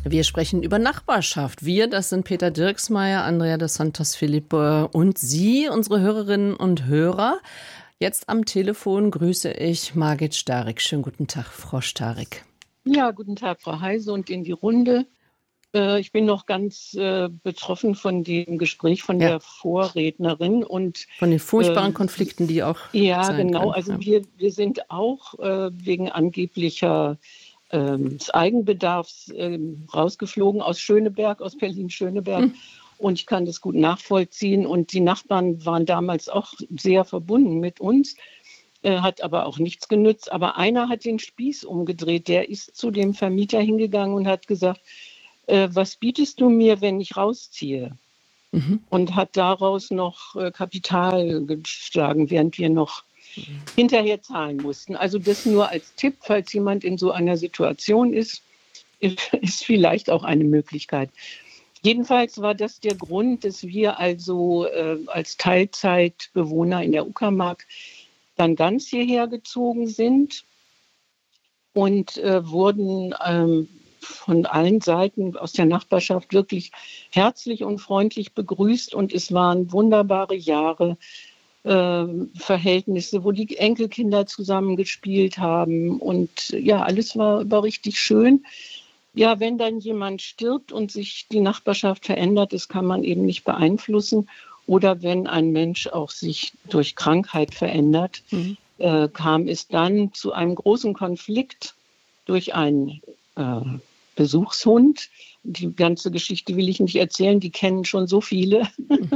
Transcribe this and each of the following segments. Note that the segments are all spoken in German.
Wir sprechen über Nachbarschaft. Wir, das sind Peter Dirksmeier, Andrea dos Santos Filipe und Sie, unsere Hörerinnen und Hörer. Jetzt am Telefon grüße ich Margit Starik. Schönen guten Tag, Frau Starik. Ja, guten Tag, Frau Heise und in die Runde. Ich bin noch ganz betroffen von dem Gespräch von der Vorrednerin. Und von den furchtbaren Konflikten, die auch sein genau. Können. Also wir sind auch wegen angeblicher Eigenbedarfs rausgeflogen aus Schöneberg, aus Berlin-Schöneberg. Und ich kann das gut nachvollziehen. Und die Nachbarn waren damals auch sehr verbunden mit uns, hat aber auch nichts genützt. Aber einer hat den Spieß umgedreht. Der ist zu dem Vermieter hingegangen und hat gesagt, was bietest du mir, wenn ich rausziehe? Und hat daraus noch Kapital geschlagen, während wir noch hinterher zahlen mussten. Also das nur als Tipp, falls jemand in so einer Situation ist vielleicht auch eine Möglichkeit. Jedenfalls war das der Grund, dass wir also als Teilzeitbewohner in der Uckermark dann ganz hierher gezogen sind und wurden von allen Seiten aus der Nachbarschaft wirklich herzlich und freundlich begrüßt. Und es waren wunderbare Jahre, Verhältnisse, wo die Enkelkinder zusammen gespielt haben. Und ja, alles war richtig schön. Ja, wenn dann jemand stirbt und sich die Nachbarschaft verändert, das kann man eben nicht beeinflussen. Oder wenn ein Mensch auch sich durch Krankheit verändert, kam es dann zu einem großen Konflikt durch einen Besuchshund. Die ganze Geschichte will ich nicht erzählen, die kennen schon so viele.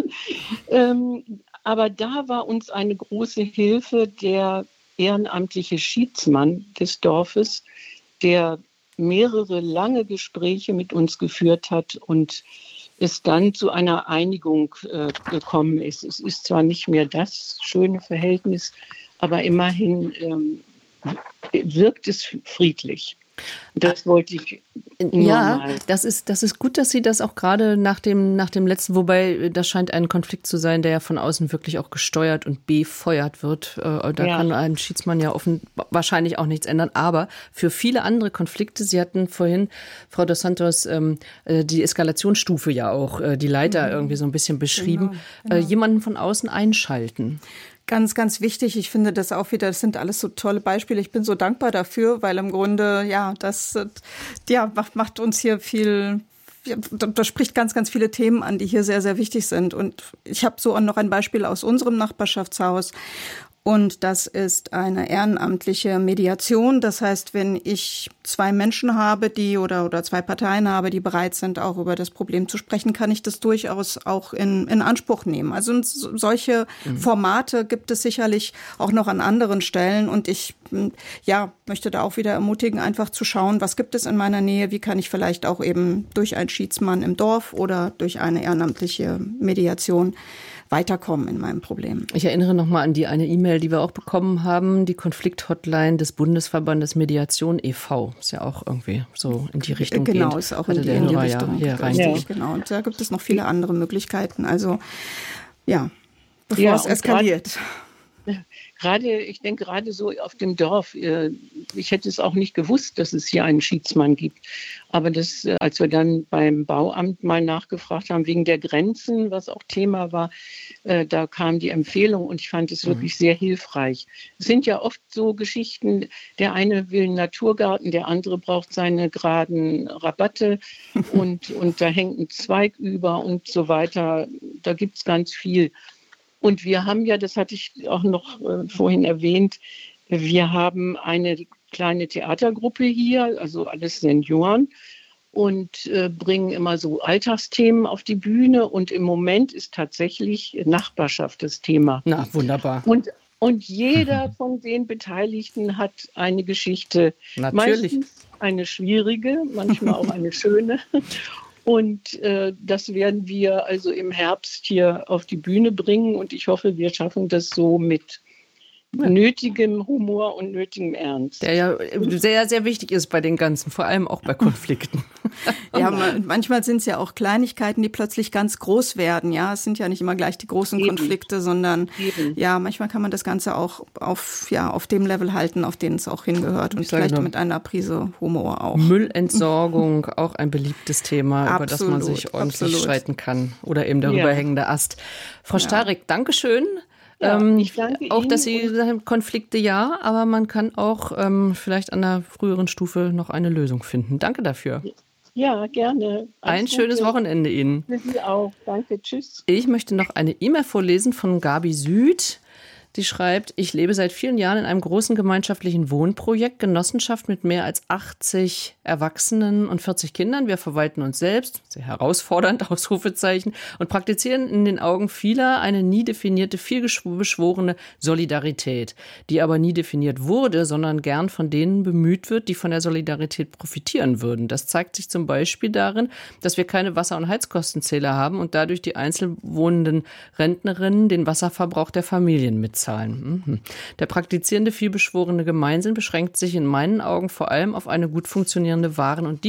Aber da war uns eine große Hilfe der ehrenamtliche Schiedsmann des Dorfes, der mehrere lange Gespräche mit uns geführt hat und es dann zu einer Einigung gekommen ist. Es ist zwar nicht mehr das schöne Verhältnis, aber immerhin wirkt es friedlich. Das wollte ich mal. Das ist gut, dass Sie das auch gerade nach dem letzten, wobei das scheint ein Konflikt zu sein, der ja von außen wirklich auch gesteuert und befeuert wird. Da kann ein Schiedsmann ja wahrscheinlich auch nichts ändern. Aber für viele andere Konflikte, Sie hatten vorhin, Frau dos Santos, die Eskalationsstufe ja auch, die Leiter irgendwie so ein bisschen beschrieben, genau. Jemanden von außen einschalten. Ganz, ganz wichtig. Ich finde das auch wieder, das sind alles so tolle Beispiele. Ich bin so dankbar dafür, weil im Grunde, das macht uns hier viel, das spricht ganz, ganz viele Themen an, die hier sehr, sehr wichtig sind. Und ich habe so noch ein Beispiel aus unserem Nachbarschaftshaus. Und das ist eine ehrenamtliche Mediation. Das heißt, wenn ich zwei Menschen habe, die oder zwei Parteien habe, die bereit sind, auch über das Problem zu sprechen, kann ich das durchaus auch in Anspruch nehmen. Also solche Formate gibt es sicherlich auch noch an anderen Stellen. Und ich möchte da auch wieder ermutigen, einfach zu schauen, was gibt es in meiner Nähe, wie kann ich vielleicht auch eben durch einen Schiedsmann im Dorf oder durch eine ehrenamtliche Mediation weiterkommen in meinem Problem. Ich erinnere nochmal an die eine E-Mail, die wir auch bekommen haben, die Konflikthotline des Bundesverbandes Mediation e.V. Ist ja auch irgendwie so in die Richtung gehend. Genau, ist auch in die Richtung. Genau, und da gibt es noch viele andere Möglichkeiten. Also bevor es eskaliert. Ich denke gerade so auf dem Dorf, ich hätte es auch nicht gewusst, dass es hier einen Schiedsmann gibt. Aber als wir dann beim Bauamt mal nachgefragt haben, wegen der Grenzen, was auch Thema war, da kam die Empfehlung und ich fand es wirklich sehr hilfreich. Es sind ja oft so Geschichten, der eine will einen Naturgarten, der andere braucht seine geraden Rabatte und da hängt ein Zweig über und so weiter. Da gibt es ganz viel. Und wir haben ja, das hatte ich auch noch vorhin erwähnt, wir haben eine kleine Theatergruppe hier, also alles Senioren und bringen immer so Alltagsthemen auf die Bühne. Und im Moment ist tatsächlich Nachbarschaft das Thema. Na, wunderbar. Und jeder von den Beteiligten hat eine Geschichte. Natürlich. Meistens eine schwierige, manchmal auch eine schöne. Und das werden wir also im Herbst hier auf die Bühne bringen. Und ich hoffe, wir schaffen das so mit nötigem Humor und nötigem Ernst. Der ja sehr, sehr wichtig ist bei den Ganzen, vor allem auch bei Konflikten. Ja, manchmal sind es ja auch Kleinigkeiten, die plötzlich ganz groß werden. Ja, es sind ja nicht immer gleich die großen Konflikte, sondern ja, manchmal kann man das Ganze auch auf dem Level halten, auf den es auch hingehört und vielleicht mit einer Prise Humor auch. Müllentsorgung, auch ein beliebtes Thema, über das man sich ordentlich streiten kann oder eben darüber hängende Ast. Frau Starik, Dankeschön. Ja, ich danke auch, Ihnen. dass Sie sagen, Konflikte ja, aber man kann auch vielleicht an einer früheren Stufe noch eine Lösung finden. Danke dafür. Ja, gerne. Ein schönes Wochenende Ihnen. Für Sie auch. Danke, tschüss. Ich möchte noch eine E-Mail vorlesen von Gabi Süd. Die schreibt, ich lebe seit vielen Jahren in einem großen gemeinschaftlichen Wohnprojekt, Genossenschaft mit mehr als 80 Erwachsenen und 40 Kindern. Wir verwalten uns selbst, sehr herausfordernd, Ausrufezeichen, und praktizieren in den Augen vieler eine nie definierte, vielbeschworene Solidarität, die aber nie definiert wurde, sondern gern von denen bemüht wird, die von der Solidarität profitieren würden. Das zeigt sich zum Beispiel darin, dass wir keine Wasser- und Heizkostenzähler haben und dadurch die einzelwohnenden Rentnerinnen den Wasserverbrauch der Familien mitzahlen. Der praktizierende, vielbeschworene Gemeinsinn beschränkt sich in meinen Augen vor allem auf eine gut funktionierende Waren- und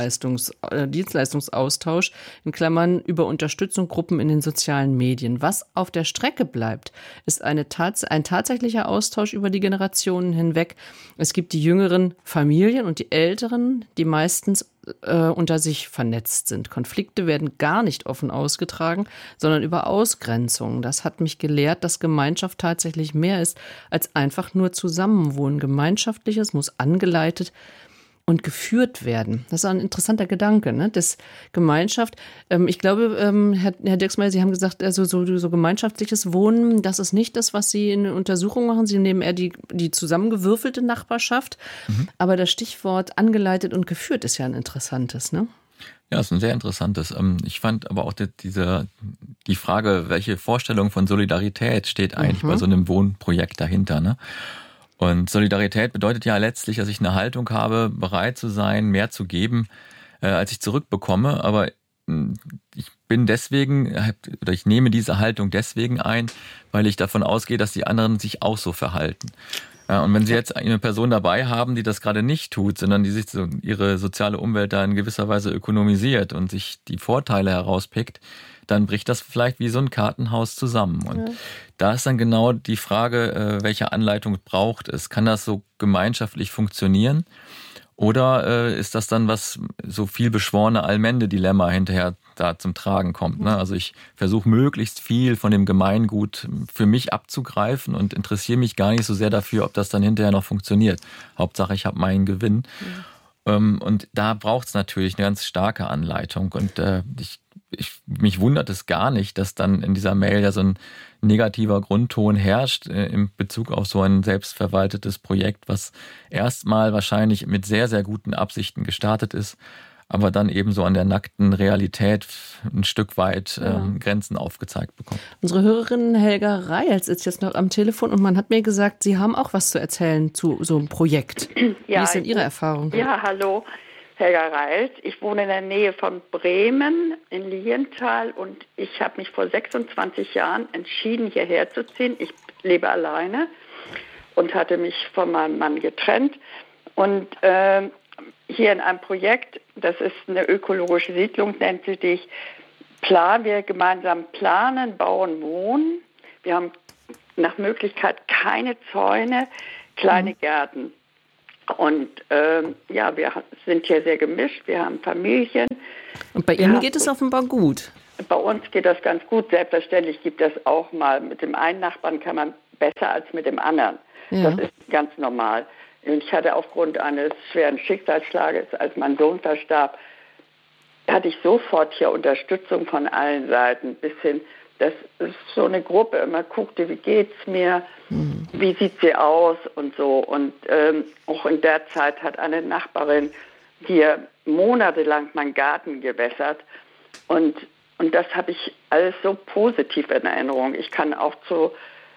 Dienstleistungsaustausch, in Klammern über Unterstützungsgruppen in den sozialen Medien. Was auf der Strecke bleibt, ist ein tatsächlicher Austausch über die Generationen hinweg. Es gibt die jüngeren Familien und die älteren, die meistens unter sich vernetzt sind. Konflikte werden gar nicht offen ausgetragen, sondern über Ausgrenzungen. Das hat mich gelehrt, dass Gemeinschaft tatsächlich mehr ist als einfach nur Zusammenwohnen. Gemeinschaftliches muss angeleitet und geführt werden. Das ist ein interessanter Gedanke, ne? Das Gemeinschaft. Ich glaube, Herr Dirksmeier, Sie haben gesagt, also so gemeinschaftliches Wohnen, das ist nicht das, was Sie in der Untersuchung machen. Sie nehmen eher die zusammengewürfelte Nachbarschaft. Aber das Stichwort angeleitet und geführt ist ja ein interessantes, ne? Ja, ist ein sehr interessantes. Ich fand aber auch die Frage, welche Vorstellung von Solidarität steht eigentlich bei so einem Wohnprojekt dahinter, ne? Und Solidarität bedeutet ja letztlich, dass ich eine Haltung habe, bereit zu sein, mehr zu geben, als ich zurückbekomme. Aber ich nehme diese Haltung deswegen ein, weil ich davon ausgehe, dass die anderen sich auch so verhalten. Ja, und wenn Sie jetzt eine Person dabei haben, die das gerade nicht tut, sondern die sich ihre soziale Umwelt da in gewisser Weise ökonomisiert und sich die Vorteile herauspickt, dann bricht das vielleicht wie so ein Kartenhaus zusammen. Und da ist dann genau die Frage, welche Anleitung braucht es? Kann das so gemeinschaftlich funktionieren? Oder ist das dann, was so viel beschworene Allmende-Dilemma hinterher da zum Tragen kommt, ne? Also ich versuche möglichst viel von dem Gemeingut für mich abzugreifen und interessiere mich gar nicht so sehr dafür, ob das dann hinterher noch funktioniert. Hauptsache, ich habe meinen Gewinn. Und da braucht es natürlich eine ganz starke Anleitung. Und mich wundert es gar nicht, dass dann in dieser Mail ja so ein negativer Grundton herrscht in Bezug auf so ein selbstverwaltetes Projekt, was erstmal wahrscheinlich mit sehr, sehr guten Absichten gestartet ist, aber dann eben so an der nackten Realität ein Stück weit Grenzen aufgezeigt bekommt. Unsere Hörerin Helga Reils ist jetzt noch am Telefon und man hat mir gesagt, Sie haben auch was zu erzählen zu so einem Projekt. Ja, wie ist denn Ihre Erfahrung? Ja, hallo, Helga Reils. Ich wohne in der Nähe von Bremen in Lienthal und ich habe mich vor 26 Jahren entschieden, hierher zu ziehen. Ich lebe alleine und hatte mich von meinem Mann getrennt und hier in einem Projekt, das ist eine ökologische Siedlung, nennt sie sich, wir gemeinsam planen, bauen, wohnen. Wir haben nach Möglichkeit keine Zäune, kleine Gärten. Und wir sind hier sehr gemischt, wir haben Familien. Und bei Ihnen geht es offenbar gut? Bei uns geht das ganz gut. Selbstverständlich gibt es auch mal, mit dem einen Nachbarn kann man besser als mit dem anderen. Ja. Das ist ganz normal. Ich hatte aufgrund eines schweren Schicksalsschlages, als mein Sohn verstarb, hatte ich sofort hier Unterstützung von allen Seiten, bis hin, dass so eine Gruppe immer guckte, wie geht's mir, wie sieht sie aus und so. Und auch in der Zeit hat eine Nachbarin hier monatelang meinen Garten gewässert und das habe ich alles so positiv in Erinnerung. Ich kann auch zu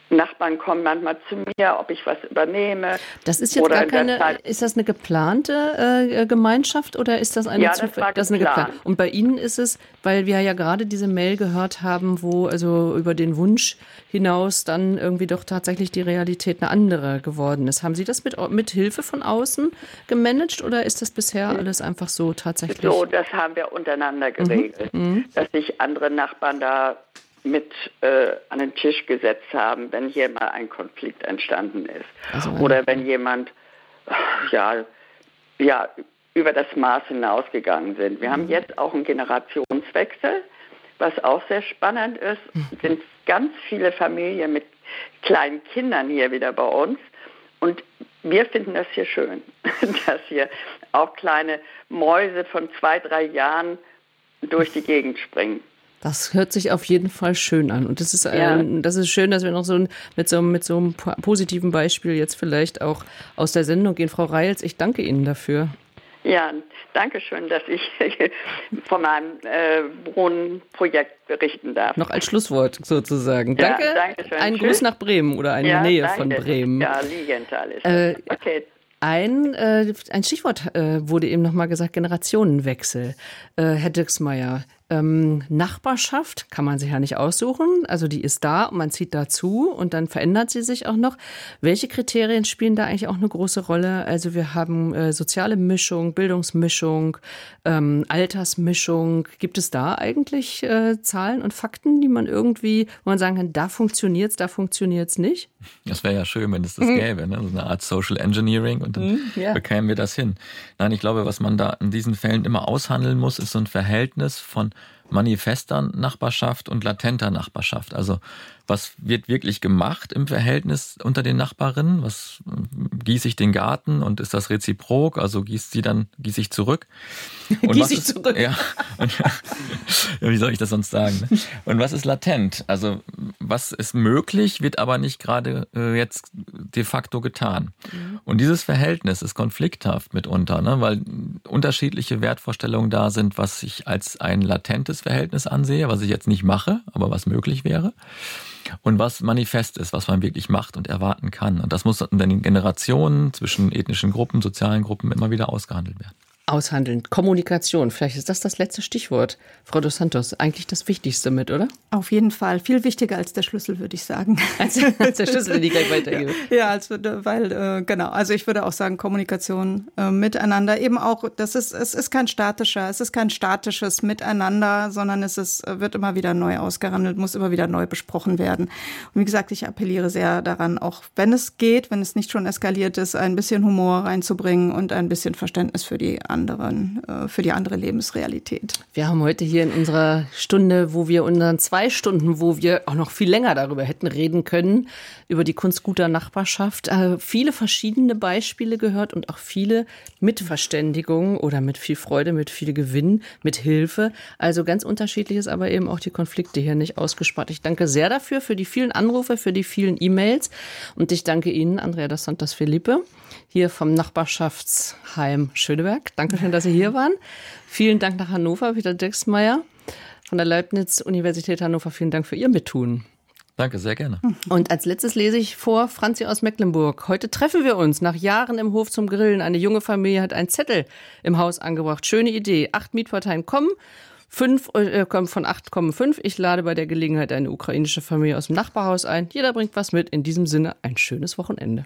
Nachbarn kommen manchmal zu mir, ob ich was übernehme. Das ist jetzt gar keine, ist das eine geplante Gemeinschaft oder ist das eine das ist geplant. Und bei Ihnen ist es, weil wir ja gerade diese Mail gehört haben, wo also über den Wunsch hinaus dann irgendwie doch tatsächlich die Realität eine andere geworden ist. Haben Sie das mit Hilfe von außen gemanagt oder ist das bisher alles einfach so tatsächlich? So, das haben wir untereinander geregelt, dass sich andere Nachbarn da mit an den Tisch gesetzt haben, wenn hier mal ein Konflikt entstanden ist. Also, oder wenn jemand über das Maß hinausgegangen sind. Wir haben jetzt auch einen Generationswechsel, was auch sehr spannend ist. Es sind ganz viele Familien mit kleinen Kindern hier wieder bei uns. Und wir finden das hier schön, dass hier auch kleine Mäuse von 2-3 Jahren durch die Gegend springen. Das hört sich auf jeden Fall schön an. Und das ist schön, dass wir noch mit so einem positiven Beispiel jetzt vielleicht auch aus der Sendung gehen. Frau Reils, ich danke Ihnen dafür. Ja, danke schön, dass ich von meinem Wohnprojekt berichten darf. Noch als Schlusswort sozusagen. Danke. Ja, danke schön. Ein Gruß nach Bremen oder in der Nähe von Bremen. Ja, Liegenthal ist das. Okay. Ein Stichwort wurde eben nochmal gesagt, Generationenwechsel. Herr Dirksmeier, Nachbarschaft kann man sich ja nicht aussuchen, also die ist da und man zieht dazu und dann verändert sie sich auch noch. Welche Kriterien spielen da eigentlich auch eine große Rolle? Also wir haben soziale Mischung, Bildungsmischung, Altersmischung. Gibt es da eigentlich Zahlen und Fakten, die man irgendwie, wo man sagen kann, da funktioniert's nicht? Das wäre ja schön, wenn es das gäbe, ne? So eine Art Social Engineering und dann bekämen wir das hin. Nein, ich glaube, was man da in diesen Fällen immer aushandeln muss, ist so ein Verhältnis von manifester Nachbarschaft und latenter Nachbarschaft. Also was wird wirklich gemacht im Verhältnis unter den Nachbarinnen? Was gieße ich den Garten und ist das reziprok? Also gieße ich zurück? Gieße ich zurück? Ja. Wie soll ich das sonst sagen? Ne? Und was ist latent? Also was ist möglich, wird aber nicht gerade jetzt de facto getan. Und dieses Verhältnis ist konflikthaft mitunter, ne? Weil unterschiedliche Wertvorstellungen da sind, was ich als ein latentes Verhältnis ansehe, was ich jetzt nicht mache, aber was möglich wäre. Und was manifest ist, was man wirklich macht und erwarten kann. Und das muss in den Generationen zwischen ethnischen Gruppen, sozialen Gruppen immer wieder ausgehandelt werden. Aushandeln, Kommunikation, vielleicht ist das letzte Stichwort. Frau dos Santos, eigentlich das Wichtigste mit, oder? Auf jeden Fall, viel wichtiger als der Schlüssel, würde ich sagen. Als der Schlüssel, den ich gleich weitergebe. Ja, genau, also ich würde auch sagen, Kommunikation miteinander, eben auch, es ist kein statisches Miteinander, sondern wird immer wieder neu ausgehandelt, muss immer wieder neu besprochen werden. Und wie gesagt, ich appelliere sehr daran, auch wenn es geht, wenn es nicht schon eskaliert ist, ein bisschen Humor reinzubringen und ein bisschen Verständnis für die andere Lebensrealität. Wir haben heute hier in unserer Stunde, unseren 2 Stunden, wo wir auch noch viel länger darüber hätten reden können, über die Kunst guter Nachbarschaft, viele verschiedene Beispiele gehört und auch viele mit Verständigung oder mit viel Freude, mit viel Gewinn, mit Hilfe. Also ganz unterschiedliches, aber eben auch die Konflikte hier nicht ausgespart. Ich danke sehr dafür, für die vielen Anrufe, für die vielen E-Mails und ich danke Ihnen, Andrea dos Santos Felipe, hier vom Nachbarschaftsheim Schöneberg. Dankeschön, dass Sie hier waren. Vielen Dank nach Hannover, Peter Dirksmeier von der Leibniz-Universität Hannover. Vielen Dank für Ihr Mittun. Danke, sehr gerne. Und als letztes lese ich vor Franzi aus Mecklenburg. Heute treffen wir uns nach Jahren im Hof zum Grillen. Eine junge Familie hat einen Zettel im Haus angebracht. Schöne Idee. 8 Mietparteien kommen. 5 von 8 kommen 5. Ich lade bei der Gelegenheit eine ukrainische Familie aus dem Nachbarhaus ein. Jeder bringt was mit. In diesem Sinne ein schönes Wochenende.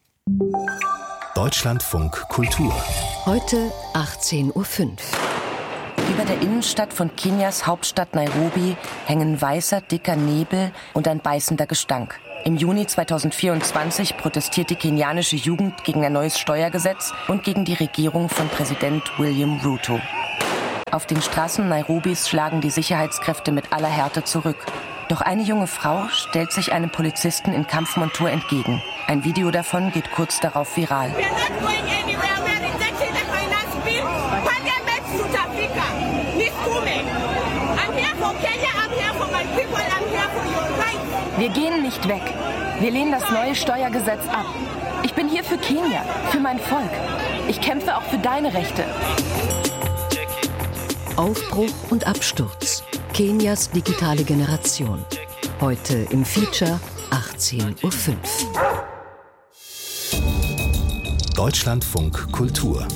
Deutschlandfunk Kultur. Heute 18:05 Uhr. Über der Innenstadt von Kenias Hauptstadt Nairobi hängen weißer, dicker Nebel und ein beißender Gestank. Im Juni 2024 protestiert die kenianische Jugend gegen ein neues Steuergesetz und gegen die Regierung von Präsident William Ruto. Auf den Straßen Nairobis schlagen die Sicherheitskräfte mit aller Härte zurück. Doch eine junge Frau stellt sich einem Polizisten in Kampfmontur entgegen. Ein Video davon geht kurz darauf viral. Wir gehen nicht weg. Wir lehnen das neue Steuergesetz ab. Ich bin hier für Kenia, für mein Volk. Ich kämpfe auch für deine Rechte. Aufbruch und Absturz. Kenias digitale Generation. Heute im Feature 18:05 Uhr. Deutschlandfunk Kultur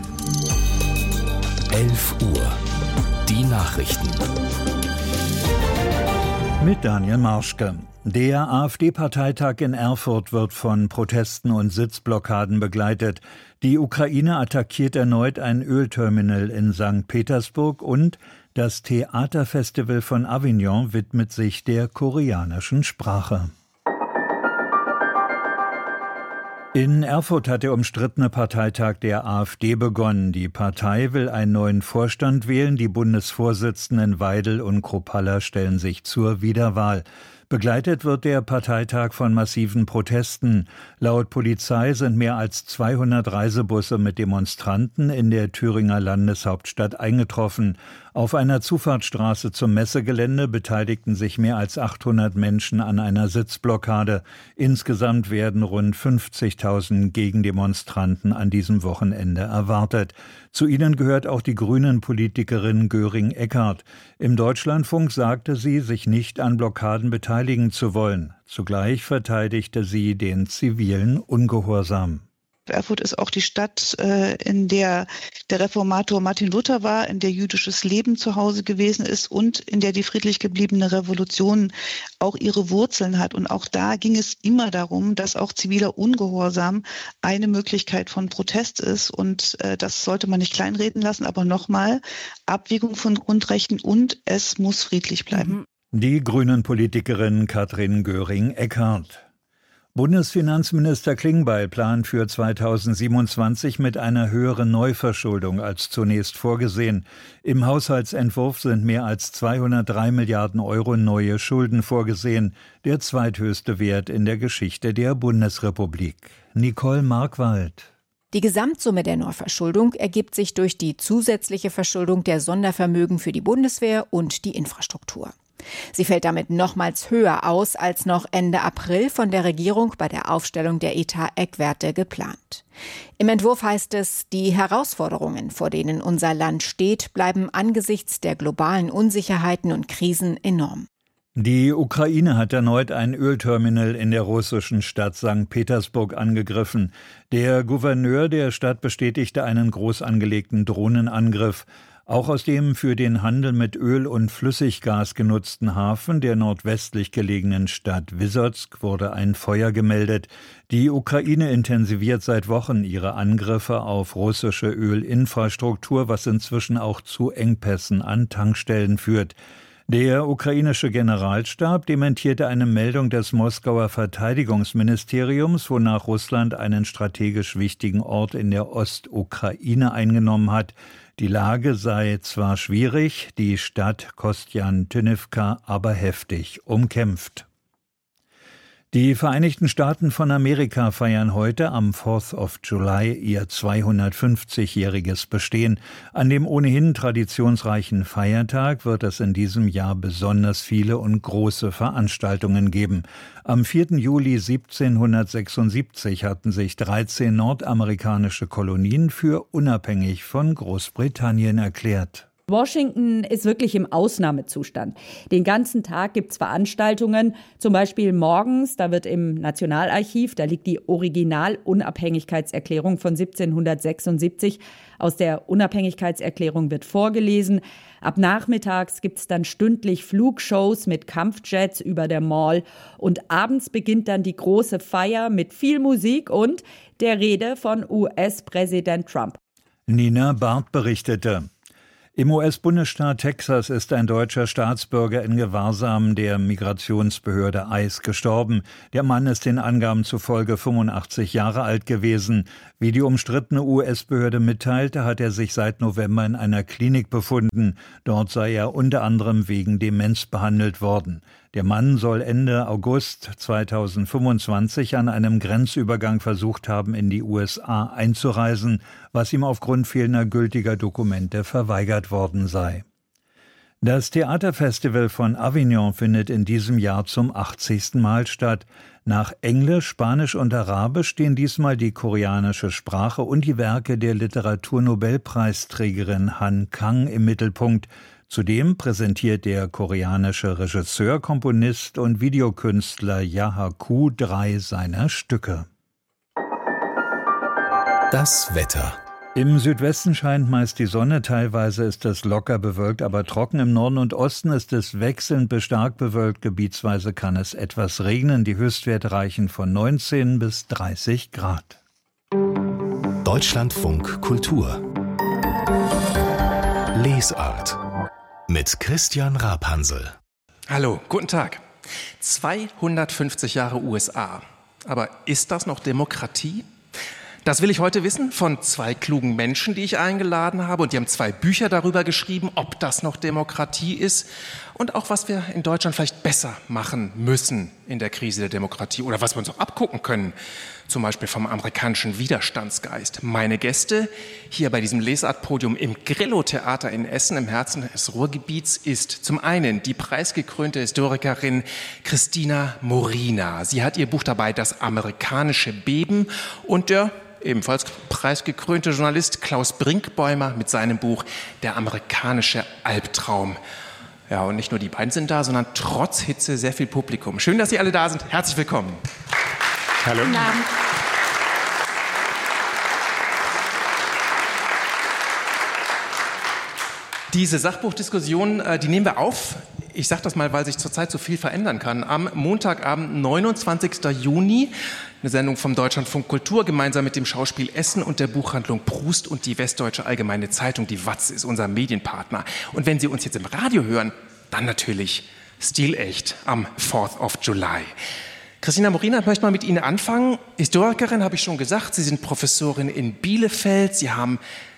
11 Uhr. Die Nachrichten. Mit Daniel Marschke. Der AfD-Parteitag in Erfurt wird von Protesten und Sitzblockaden begleitet. Die Ukraine attackiert erneut ein Ölterminal in St. Petersburg und das Theaterfestival von Avignon widmet sich der koreanischen Sprache. In Erfurt hat der umstrittene Parteitag der AfD begonnen. Die Partei will einen neuen Vorstand wählen. Die Bundesvorsitzenden Weidel und Kruppalla stellen sich zur Wiederwahl. Begleitet wird der Parteitag von massiven Protesten. Laut Polizei sind mehr als 200 Reisebusse mit Demonstranten in der Thüringer Landeshauptstadt eingetroffen. Auf einer Zufahrtsstraße zum Messegelände beteiligten sich mehr als 800 Menschen an einer Sitzblockade. Insgesamt werden rund 50.000 Gegendemonstranten an diesem Wochenende erwartet. Zu ihnen gehört auch die Grünen-Politikerin Göring-Eckardt. Im Deutschlandfunk sagte sie, sich nicht an Blockaden beteiligen zu wollen. Zugleich verteidigte sie den zivilen Ungehorsam. Erfurt ist auch die Stadt, in der der Reformator Martin Luther war, in der jüdisches Leben zu Hause gewesen ist und in der die friedlich gebliebene Revolution auch ihre Wurzeln hat. Und auch da ging es immer darum, dass auch ziviler Ungehorsam eine Möglichkeit von Protest ist. Und das sollte man nicht kleinreden lassen. Aber nochmal, Abwägung von Grundrechten und es muss friedlich bleiben. Die Grünen-Politikerin Katrin Göring-Eckardt. Bundesfinanzminister Klingbeil plant für 2027 mit einer höheren Neuverschuldung als zunächst vorgesehen. Im Haushaltsentwurf sind mehr als 203 Milliarden Euro neue Schulden vorgesehen, der zweithöchste Wert in der Geschichte der Bundesrepublik. Nicole Markwald. Die Gesamtsumme der Neuverschuldung ergibt sich durch die zusätzliche Verschuldung der Sondervermögen für die Bundeswehr und die Infrastruktur. Sie fällt damit nochmals höher aus als noch Ende April von der Regierung bei der Aufstellung der Etat-Eckwerte geplant. Im Entwurf heißt es, die Herausforderungen, vor denen unser Land steht, bleiben angesichts der globalen Unsicherheiten und Krisen enorm. Die Ukraine hat erneut ein Ölterminal in der russischen Stadt St. Petersburg angegriffen. Der Gouverneur der Stadt bestätigte einen groß angelegten Drohnenangriff. Auch aus dem für den Handel mit Öl und Flüssiggas genutzten Hafen der nordwestlich gelegenen Stadt Wysotsk wurde ein Feuer gemeldet. Die Ukraine intensiviert seit Wochen ihre Angriffe auf russische Ölinfrastruktur, was inzwischen auch zu Engpässen an Tankstellen führt. Der ukrainische Generalstab dementierte eine Meldung des Moskauer Verteidigungsministeriums, wonach Russland einen strategisch wichtigen Ort in der Ostukraine eingenommen hat. Die Lage sei zwar schwierig, die Stadt Kostjantyniwka aber heftig umkämpft. Die Vereinigten Staaten von Amerika feiern heute am 4th of July ihr 250-jähriges Bestehen. An dem ohnehin traditionsreichen Feiertag wird es in diesem Jahr besonders viele und große Veranstaltungen geben. Am 4. Juli 1776 hatten sich 13 nordamerikanische Kolonien für unabhängig von Großbritannien erklärt. Washington ist wirklich im Ausnahmezustand. Den ganzen Tag gibt's Veranstaltungen, zum Beispiel morgens, da wird im Nationalarchiv, da liegt die Original-Unabhängigkeitserklärung von 1776. Aus der Unabhängigkeitserklärung wird vorgelesen. Ab nachmittags gibt's dann stündlich Flugshows mit Kampfjets über der Mall. Und abends beginnt dann die große Feier mit viel Musik und der Rede von US-Präsident Trump. Nina Barth berichtete. Im US-Bundesstaat Texas ist ein deutscher Staatsbürger in Gewahrsam der Migrationsbehörde ICE gestorben. Der Mann ist den Angaben zufolge 85 Jahre alt gewesen. Wie die umstrittene US-Behörde mitteilte, hat er sich seit November in einer Klinik befunden. Dort sei er unter anderem wegen Demenz behandelt worden. Der Mann soll Ende August 2025 an einem Grenzübergang versucht haben, in die USA einzureisen, was ihm aufgrund fehlender gültiger Dokumente verweigert worden sei. Das Theaterfestival von Avignon findet in diesem Jahr zum 80. Mal statt. Nach Englisch, Spanisch und Arabisch stehen diesmal die koreanische Sprache und die Werke der Literaturnobelpreisträgerin Han Kang im Mittelpunkt. Zudem präsentiert der koreanische Regisseur, Komponist und Videokünstler Jaha-Koo 3 seiner Stücke. Das Wetter. Im Südwesten scheint meist die Sonne, teilweise ist es locker bewölkt, aber trocken. Im Norden und Osten ist es wechselnd bis stark bewölkt, gebietsweise kann es etwas regnen. Die Höchstwerte reichen von 19 bis 30 Grad. Deutschlandfunk Kultur. Lesart mit Christian Rapansel. Hallo, guten Tag. 250 Jahre USA. Aber ist das noch Demokratie? Das will ich heute wissen von 2 klugen Menschen, die ich eingeladen habe. Und die haben 2 Bücher darüber geschrieben, ob das noch Demokratie ist und auch, was wir in Deutschland vielleicht besser machen müssen in der Krise der Demokratie oder was wir uns auch abgucken können, zum Beispiel vom amerikanischen Widerstandsgeist. Meine Gäste hier bei diesem Lesartpodium im Grillo-Theater in Essen im Herzen des Ruhrgebiets ist zum einen die preisgekrönte Historikerin Christina Morina. Sie hat ihr Buch dabei, Das amerikanische Beben, und der ebenfalls preisgekrönte Journalist Klaus Brinkbäumer mit seinem Buch Der amerikanische Albtraum. Ja, und nicht nur die beiden sind da, sondern trotz Hitze sehr viel Publikum. Schön, dass Sie alle da sind. Herzlich willkommen. Hallo. Guten Abend. Diese Sachbuchdiskussion, die nehmen wir auf. Ich sage das mal, weil sich zurzeit so viel verändern kann. Am Montagabend, 29. Juni, eine Sendung vom Deutschlandfunk Kultur, gemeinsam mit dem Schauspiel Essen und der Buchhandlung Proust und die Westdeutsche Allgemeine Zeitung. Die WAZ ist unser Medienpartner. Und wenn Sie uns jetzt im Radio hören, dann natürlich stilecht am 4th of July. Christina Morina, ich möchte mal mit Ihnen anfangen. Historikerin, habe ich schon gesagt. Sie sind Professorin in Bielefeld. Sie haben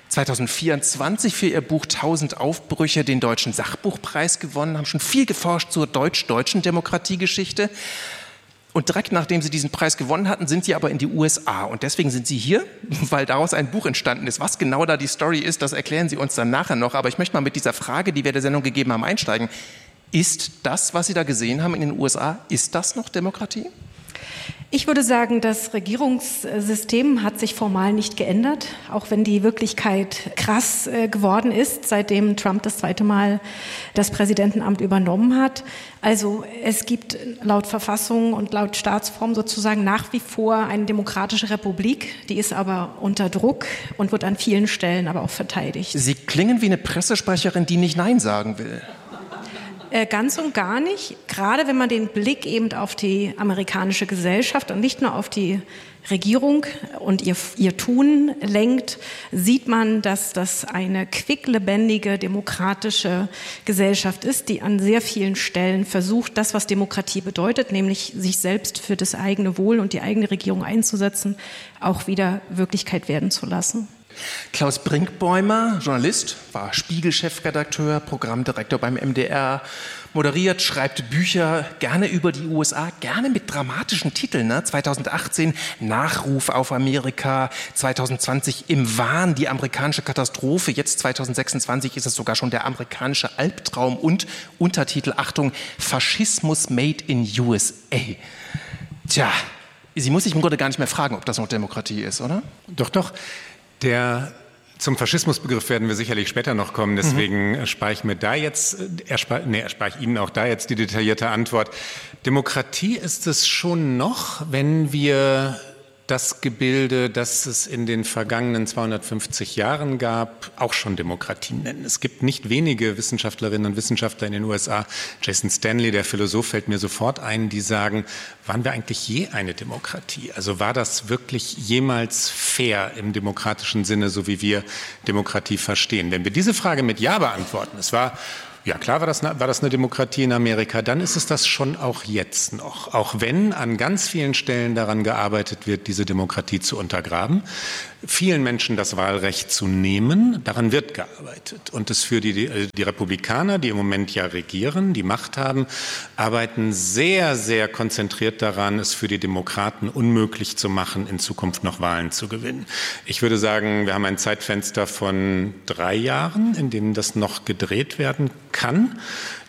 2024 für Ihr Buch 1000 Aufbrüche den Deutschen Sachbuchpreis gewonnen, haben schon viel geforscht zur deutschen Demokratiegeschichte. Und direkt nachdem Sie diesen Preis gewonnen hatten, sind Sie aber in die USA. Und deswegen sind Sie hier, weil daraus ein Buch entstanden ist. Was genau da die Story ist, das erklären Sie uns dann nachher noch. Aber ich möchte mal mit dieser Frage, die wir der Sendung gegeben haben, einsteigen. Ist das, was Sie da gesehen haben in den USA, ist das noch Demokratie? Ich würde sagen, das Regierungssystem hat sich formal nicht geändert, auch wenn die Wirklichkeit krass geworden ist, seitdem Trump das 2. Mal das Präsidentenamt übernommen hat. Also es gibt laut Verfassung und laut Staatsform sozusagen nach wie vor eine demokratische Republik. Die ist aber unter Druck und wird an vielen Stellen aber auch verteidigt. Sie klingen wie eine Pressesprecherin, die nicht Nein sagen will. Ganz und gar nicht. Gerade wenn man den Blick eben auf die amerikanische Gesellschaft und nicht nur auf die Regierung und ihr Tun lenkt, sieht man, dass das eine quicklebendige, demokratische Gesellschaft ist, die an sehr vielen Stellen versucht, das, was Demokratie bedeutet, nämlich sich selbst für das eigene Wohl und die eigene Regierung einzusetzen, auch wieder Wirklichkeit werden zu lassen. Klaus Brinkbäumer, Journalist, war Spiegel-Chefredakteur, Programmdirektor beim MDR, moderiert, schreibt Bücher, gerne über die USA, gerne mit dramatischen Titeln. 2018 Nachruf auf Amerika, 2020 Im Wahn, die amerikanische Katastrophe, jetzt 2026 ist es sogar schon der amerikanische Albtraum und Untertitel, Achtung, Faschismus made in USA. Tja, sie muss sich im Grunde gar nicht mehr fragen, ob das noch Demokratie ist, oder? Doch. Zum Faschismusbegriff werden wir sicherlich später noch kommen, deswegen erspare ich Ihnen auch da jetzt die detaillierte Antwort. Demokratie ist es schon noch, wenn wir das Gebilde, das es in den vergangenen 250 Jahren gab, auch schon Demokratie nennen. Es gibt nicht wenige Wissenschaftlerinnen und Wissenschaftler in den USA, Jason Stanley, der Philosoph, fällt mir sofort ein, die sagen, waren wir eigentlich je eine Demokratie? Also war das wirklich jemals fair im demokratischen Sinne, so wie wir Demokratie verstehen? Wenn wir diese Frage mit Ja beantworten, ja klar war das eine Demokratie in Amerika, dann ist es das schon auch jetzt noch. Auch wenn an ganz vielen Stellen daran gearbeitet wird, diese Demokratie zu untergraben, vielen Menschen das Wahlrecht zu nehmen, daran wird gearbeitet. Und es für die Republikaner, die im Moment ja regieren, die Macht haben, arbeiten sehr, sehr konzentriert daran, es für die Demokraten unmöglich zu machen, in Zukunft noch Wahlen zu gewinnen. Ich würde sagen, wir haben ein Zeitfenster von 3 Jahren, in dem das noch gedreht werden kann.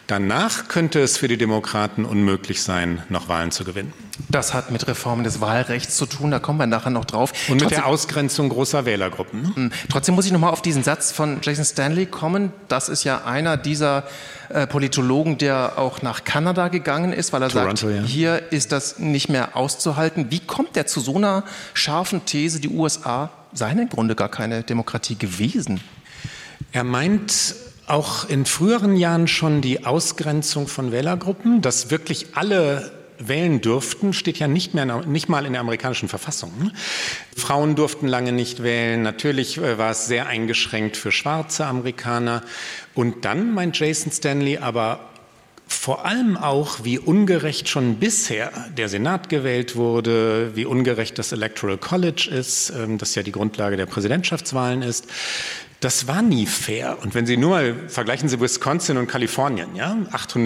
Danach könnte es für die Demokraten unmöglich sein, noch Wahlen zu gewinnen. Das hat mit Reformen des Wahlrechts zu tun, da kommen wir nachher noch drauf. Und mit der Ausgrenzung großer Wählergruppen. Trotzdem muss ich noch mal auf diesen Satz von Jason Stanley kommen. Das ist ja einer dieser Politologen, der auch nach Kanada gegangen ist, weil er Toronto, sagt, hier ist das nicht mehr auszuhalten. Wie kommt der zu so einer scharfen These, die USA seien im Grunde gar keine Demokratie gewesen? Er meint auch in früheren Jahren schon die Ausgrenzung von Wählergruppen, dass wirklich alle wählen durften, steht ja nicht mal in der amerikanischen Verfassung. Frauen durften lange nicht wählen. Natürlich war es sehr eingeschränkt für schwarze Amerikaner. Und dann meint Jason Stanley aber vor allem auch, wie ungerecht schon bisher der Senat gewählt wurde, wie ungerecht das Electoral College ist, das ja die Grundlage der Präsidentschaftswahlen ist. Das war nie fair. Und wenn Sie nur mal vergleichen Sie Wisconsin und Kalifornien, ja,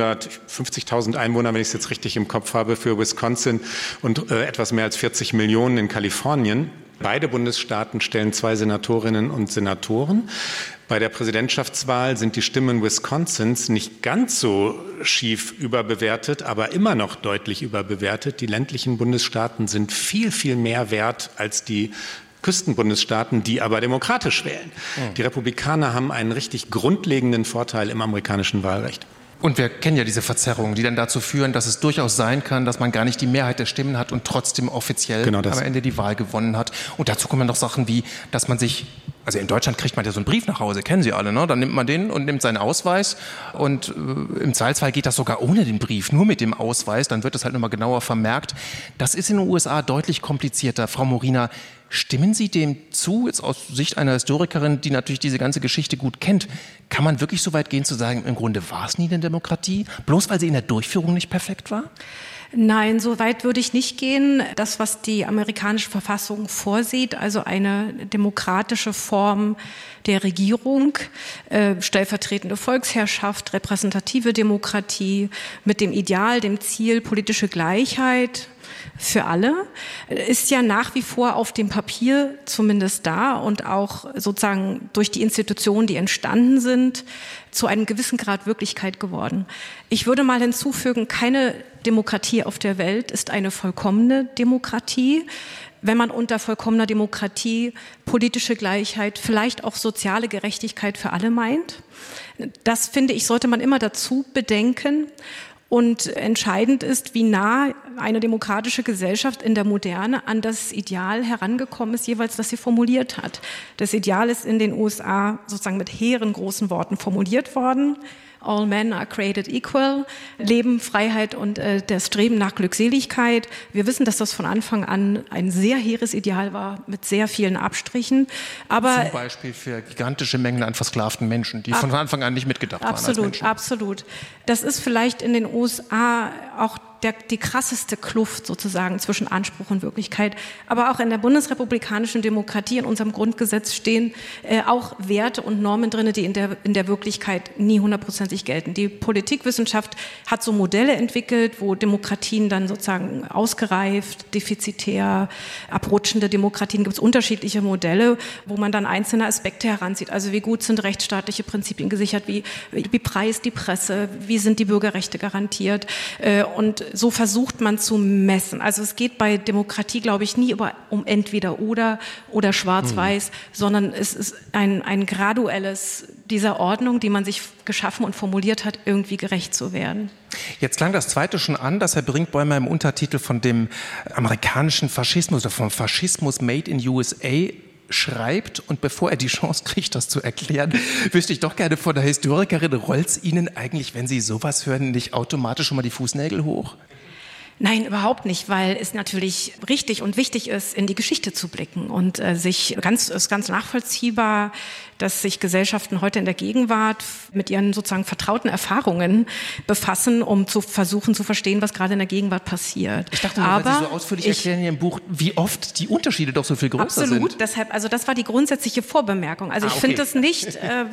850.000 Einwohner, wenn ich es jetzt richtig im Kopf habe, für Wisconsin und etwas mehr als 40 Millionen in Kalifornien. Beide Bundesstaaten stellen 2 Senatorinnen und Senatoren. Bei der Präsidentschaftswahl sind die Stimmen Wisconsins nicht ganz so schief überbewertet, aber immer noch deutlich überbewertet. Die ländlichen Bundesstaaten sind viel, viel mehr wert als die Küstenbundesstaaten, die aber demokratisch wählen. Die Republikaner haben einen richtig grundlegenden Vorteil im amerikanischen Wahlrecht. Und wir kennen ja diese Verzerrungen, die dann dazu führen, dass es durchaus sein kann, dass man gar nicht die Mehrheit der Stimmen hat und trotzdem offiziell am Ende die Wahl gewonnen hat. Und dazu kommen noch Sachen wie, dass man sich, also in Deutschland kriegt man ja so einen Brief nach Hause, kennen Sie alle, ne? Dann nimmt man den und nimmt seinen Ausweis und im Zweifelsfall geht das sogar ohne den Brief, nur mit dem Ausweis, dann wird das halt nochmal genauer vermerkt. Das ist in den USA deutlich komplizierter. Frau Morina, stimmen Sie dem zu, jetzt aus Sicht einer Historikerin, die natürlich diese ganze Geschichte gut kennt? Kann man wirklich so weit gehen zu sagen, im Grunde war es nie eine Demokratie, bloß weil sie in der Durchführung nicht perfekt war? Nein, so weit würde ich nicht gehen. Das, was die amerikanische Verfassung vorsieht, also eine demokratische Form der Regierung, stellvertretende Volksherrschaft, repräsentative Demokratie mit dem Ideal, dem Ziel politische Gleichheit für alle, ist ja nach wie vor auf dem Papier zumindest da und auch sozusagen durch die Institutionen, die entstanden sind, zu einem gewissen Grad Wirklichkeit geworden. Ich würde mal hinzufügen, keine Demokratie auf der Welt ist eine vollkommene Demokratie. Wenn man unter vollkommener Demokratie politische Gleichheit, vielleicht auch soziale Gerechtigkeit für alle meint. Das, finde ich, sollte man immer dazu bedenken. Und entscheidend ist, wie nah eine demokratische Gesellschaft in der Moderne an das Ideal herangekommen ist, jeweils, das sie formuliert hat. Das Ideal ist in den USA sozusagen mit hehren großen Worten formuliert worden. All men are created equal, Leben, Freiheit und das Streben nach Glückseligkeit. Wir wissen, dass das von Anfang an ein sehr hehres Ideal war, mit sehr vielen Abstrichen. Aber zum Beispiel für gigantische Mengen an versklavten Menschen, die von Anfang an nicht mitgedacht waren als Menschen. Absolut. Das ist vielleicht in den USA auch die krasseste Kluft sozusagen zwischen Anspruch und Wirklichkeit. Aber auch in der bundesrepublikanischen Demokratie, in unserem Grundgesetz stehen auch Werte und Normen drin, die in der Wirklichkeit nie hundertprozentig gelten. Die Politikwissenschaft hat so Modelle entwickelt, wo Demokratien dann sozusagen ausgereift, defizitär, abrutschende Demokratien, gibt es unterschiedliche Modelle, wo man dann einzelne Aspekte heranzieht. Also wie gut sind rechtsstaatliche Prinzipien gesichert, wie preist die Presse, wie sind die Bürgerrechte garantiert und so versucht man zu messen. Also es geht bei Demokratie, glaube ich, nie um entweder oder schwarz-weiß, sondern es ist ein graduelles dieser Ordnung, die man sich geschaffen und formuliert hat, irgendwie gerecht zu werden. Jetzt klang das Zweite schon an, dass Herr Brinkbäumer im Untertitel von dem amerikanischen Faschismus oder vom Faschismus Made in USA schreibt. Und bevor er die Chance kriegt, das zu erklären, wüsste ich doch gerne von der Historikerin, rollt's Ihnen eigentlich, wenn Sie sowas hören, nicht automatisch schon mal die Fußnägel hoch? Nein, überhaupt nicht, weil es natürlich richtig und wichtig ist, in die Geschichte zu blicken und ist ganz nachvollziehbar, dass sich Gesellschaften heute in der Gegenwart mit ihren sozusagen vertrauten Erfahrungen befassen, um zu versuchen zu verstehen, was gerade in der Gegenwart passiert. Ich dachte nur, weil Sie so ausführlich erklären in Ihrem Buch, wie oft die Unterschiede doch so viel größer sind. Absolut, deshalb, also das war die grundsätzliche Vorbemerkung. Also ich finde das nicht,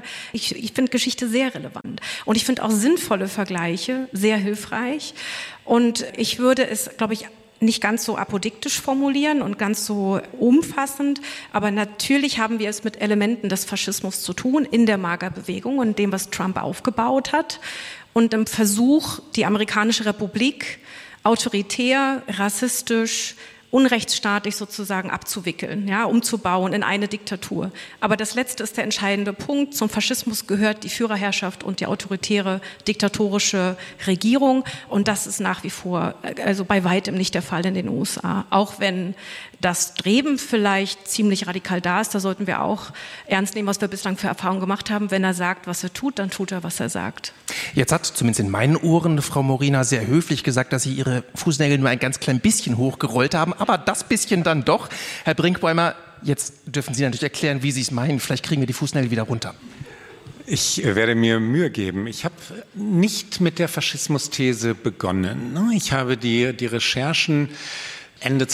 ich finde Geschichte sehr relevant und ich finde auch sinnvolle Vergleiche sehr hilfreich. Und ich würde es, glaube ich, nicht ganz so apodiktisch formulieren und ganz so umfassend, aber natürlich haben wir es mit Elementen des Faschismus zu tun in der MAGA-Bewegung und dem, was Trump aufgebaut hat und im Versuch, die amerikanische Republik autoritär, rassistisch, unrechtsstaatlich sozusagen abzuwickeln, ja, umzubauen in eine Diktatur. Aber das Letzte ist der entscheidende Punkt. Zum Faschismus gehört die Führerherrschaft und die autoritäre, diktatorische Regierung. Und das ist nach wie vor, also bei weitem nicht der Fall in den USA. Auch wenn das Streben vielleicht ziemlich radikal da ist, da sollten wir auch ernst nehmen, was wir bislang für Erfahrungen gemacht haben. Wenn er sagt, was er tut, dann tut er, was er sagt. Jetzt hat zumindest in meinen Ohren Frau Morina sehr höflich gesagt, dass Sie Ihre Fußnägel nur ein ganz klein bisschen hochgerollt haben, aber das bisschen dann doch. Herr Brinkbäumer, jetzt dürfen Sie natürlich erklären, wie Sie es meinen. Vielleicht kriegen wir die Fußnägel wieder runter. Ich werde mir Mühe geben. Ich habe nicht mit der Faschismusthese begonnen. Ich habe die Recherchen Ende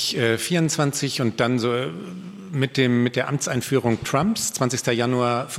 2024 und dann so mit der Amtseinführung Trumps, 20. Januar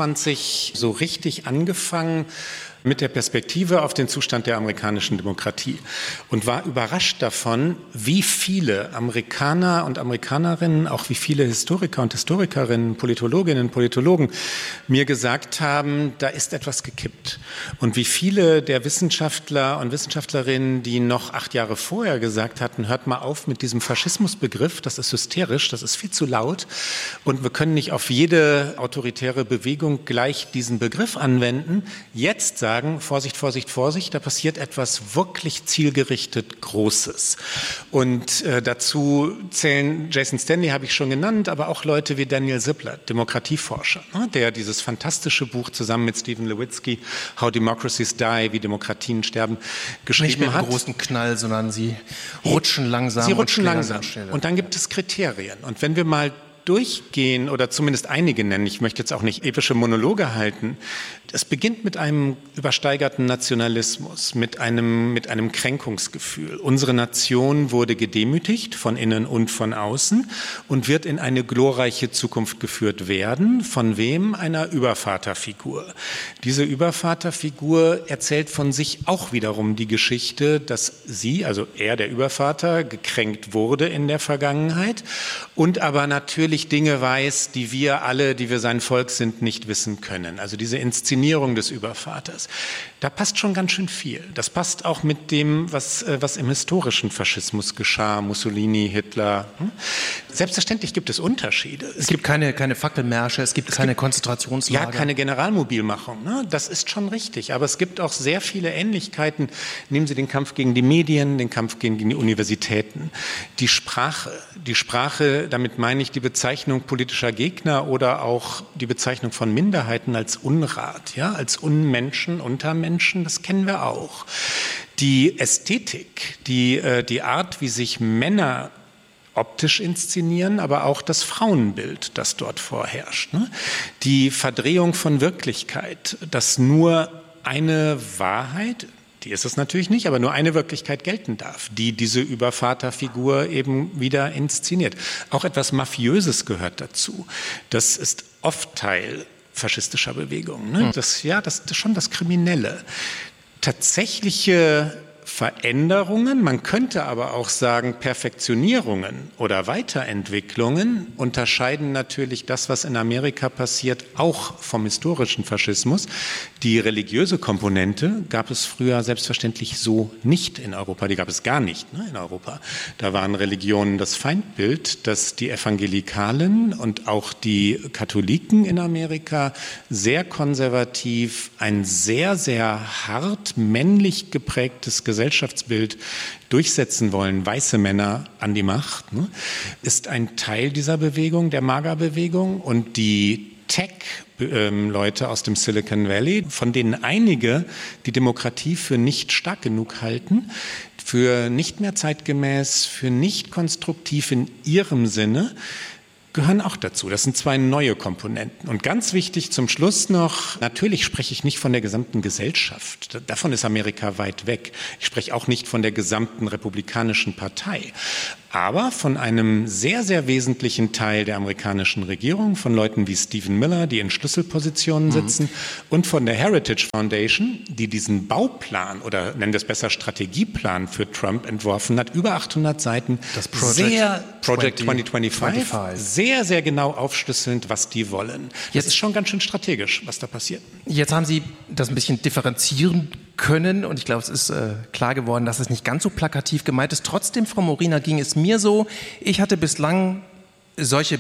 25, so richtig angefangen mit der Perspektive auf den Zustand der amerikanischen Demokratie und war überrascht davon, wie viele Amerikaner und Amerikanerinnen, auch wie viele Historiker und Historikerinnen, Politologinnen und Politologen mir gesagt haben, da ist etwas gekippt. Und wie viele der Wissenschaftler und Wissenschaftlerinnen, die noch 8 Jahre vorher gesagt hatten, hört mal auf mit diesem Faschismusbegriff, das ist hysterisch, das ist viel zu laut und wir können nicht auf jede autoritäre Bewegung gleich diesen Begriff anwenden, jetzt sagen, Vorsicht, Vorsicht, Vorsicht, da passiert etwas wirklich zielgerichtet Großes. Und dazu zählen Jason Stanley, habe ich schon genannt, aber auch Leute wie Daniel Ziblatt, Demokratieforscher, der dieses fantastische Buch zusammen mit Stephen Lewitsky, How Democracies Die, wie Demokratien sterben, geschrieben hat. Nicht mit einem großen Knall, sondern sie rutschen langsam. Sie rutschen langsam. Und dann gibt es Kriterien. Und wenn wir mal durchgehen oder zumindest einige nennen, ich möchte jetzt auch nicht epische Monologe halten, es beginnt mit einem übersteigerten Nationalismus, mit einem Kränkungsgefühl. Unsere Nation wurde gedemütigt von innen und von außen und wird in eine glorreiche Zukunft geführt werden. Von wem? Einer Übervaterfigur. Diese Übervaterfigur erzählt von sich auch wiederum die Geschichte, dass sie, also er, der Übervater, gekränkt wurde in der Vergangenheit und aber natürlich Dinge weiß, die wir alle, die wir sein Volk sind, nicht wissen können. Also diese Inszenierung des Übervaters. Da passt schon ganz schön viel. Das passt auch mit dem, was im historischen Faschismus geschah, Mussolini, Hitler. Selbstverständlich gibt es Unterschiede. Es gibt keine Fackelmärsche, es gibt keine Konzentrationslager. Ja, keine Generalmobilmachung. Ne? Das ist schon richtig. Aber es gibt auch sehr viele Ähnlichkeiten. Nehmen Sie den Kampf gegen die Medien, den Kampf gegen die Universitäten. Die Sprache, damit meine ich die Bezeichnung politischer Gegner oder auch die Bezeichnung von Minderheiten als Unrat, ja, als Unmenschen, Untermenschen, das kennen wir auch. Die Ästhetik, die Art, wie sich Männer optisch inszenieren, aber auch das Frauenbild, das dort vorherrscht. Ne? Die Verdrehung von Wirklichkeit, dass nur eine Wahrheit, die ist es natürlich nicht, aber nur eine Wirklichkeit gelten darf, die diese Übervaterfigur eben wieder inszeniert. Auch etwas Mafiöses gehört dazu. Das ist oft Teil faschistischer Bewegungen. Ne? Das ist schon das Kriminelle. Tatsächliche Veränderungen, man könnte aber auch sagen Perfektionierungen oder Weiterentwicklungen unterscheiden natürlich das, was in Amerika passiert, auch vom historischen Faschismus. Die religiöse Komponente gab es früher selbstverständlich so nicht in Europa, die gab es gar nicht in Europa. Da waren Religionen das Feindbild, dass die Evangelikalen und auch die Katholiken in Amerika sehr konservativ, ein sehr, sehr hart männlich geprägtes Gesellschaftsbild durchsetzen wollen, weiße Männer an die Macht, ist ein Teil dieser Bewegung, der MAGA-Bewegung. Und die Tech-Leute aus dem Silicon Valley, von denen einige die Demokratie für nicht stark genug halten, für nicht mehr zeitgemäß, für nicht konstruktiv in ihrem Sinne, gehören auch dazu. Das sind 2 neue Komponenten. Und ganz wichtig zum Schluss noch, natürlich spreche ich nicht von der gesamten Gesellschaft. Davon ist Amerika weit weg. Ich spreche auch nicht von der gesamten Republikanischen Partei. aber von einem sehr, sehr wesentlichen Teil der amerikanischen Regierung, von Leuten wie Stephen Miller, die in Schlüsselpositionen sitzen, und von der Heritage Foundation, die diesen Bauplan oder nennen wir es besser Strategieplan für Trump entworfen hat, über 800 Seiten, das Project 2025, sehr, sehr genau aufschlüsselnd, was die wollen. Das ist schon ganz schön strategisch, was da passiert. Jetzt haben Sie das ein bisschen differenzieren können und ich glaube, es ist klar geworden, dass es nicht ganz so plakativ gemeint ist. Trotzdem, Frau Morina, ging es mir so, ich hatte bislang solche